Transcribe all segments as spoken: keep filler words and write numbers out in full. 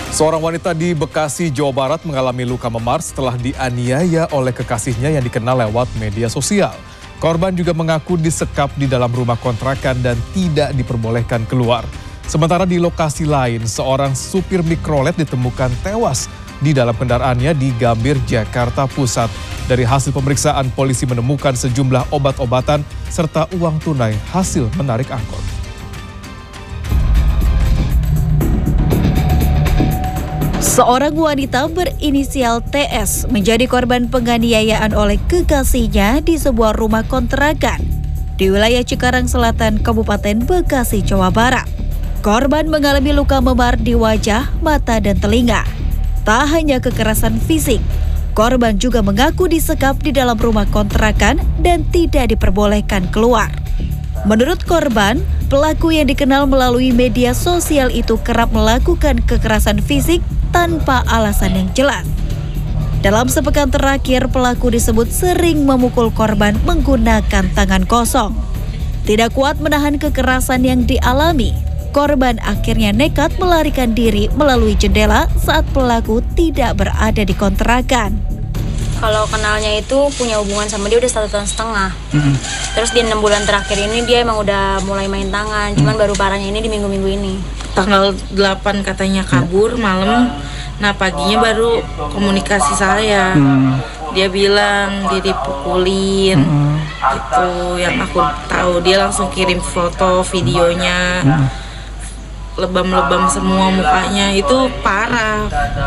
Seorang wanita di Bekasi, Jawa Barat mengalami luka memar setelah dianiaya oleh kekasihnya yang dikenal lewat media sosial. Korban juga mengaku disekap di dalam rumah kontrakan dan tidak diperbolehkan keluar. Sementara di lokasi lain, seorang supir mikrolet ditemukan tewas di dalam kendaraannya di Gambir, Jakarta Pusat. Dari hasil pemeriksaan, polisi menemukan sejumlah obat-obatan serta uang tunai hasil menarik angkot. Seorang wanita berinisial T S menjadi korban penganiayaan oleh kekasihnya di sebuah rumah kontrakan di wilayah Cikarang Selatan, Kabupaten Bekasi, Jawa Barat. Korban mengalami luka memar di wajah, mata, dan telinga. Tak hanya kekerasan fisik, korban juga mengaku disekap di dalam rumah kontrakan dan tidak diperbolehkan keluar. Menurut korban, pelaku yang dikenal melalui media sosial itu kerap melakukan kekerasan fisik tanpa alasan yang jelas. Dalam sepekan terakhir, pelaku disebut sering memukul korban menggunakan tangan kosong. Tidak kuat menahan kekerasan yang dialami, korban akhirnya nekat melarikan diri melalui jendela saat pelaku tidak berada di kontrakan. Kalau kenalnya itu punya hubungan sama dia udah satu tahun setengah. Mm-hmm. Terus di enam bulan terakhir ini dia emang udah mulai main tangan. Cuman baru parahnya ini di minggu-minggu ini. Tanggal delapan katanya kabur malam. Nah paginya baru komunikasi saya. Mm. Dia bilang dia dipukulin. Mm. Gitu yang aku tahu. Dia langsung kirim foto videonya. Mm. Lebam-lebam semua mukanya, itu parah.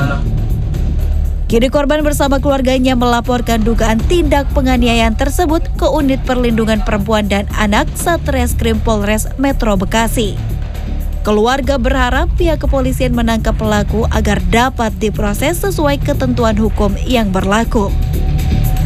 Kini korban bersama keluarganya melaporkan dugaan tindak penganiayaan tersebut ke Unit Perlindungan Perempuan dan Anak Satreskrim Polres Metro Bekasi. Keluarga berharap pihak kepolisian menangkap pelaku agar dapat diproses sesuai ketentuan hukum yang berlaku.